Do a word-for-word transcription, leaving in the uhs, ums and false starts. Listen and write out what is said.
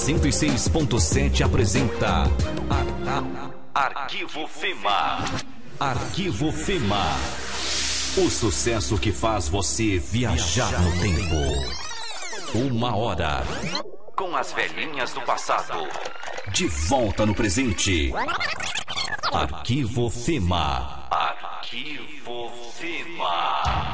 cento e seis ponto sete apresenta Arquivo Fema. Arquivo Fema. O sucesso que faz você viajar no tempo. Uma hora com as velhinhas do passado. De volta no presente. Arquivo Fema. Arquivo Fema.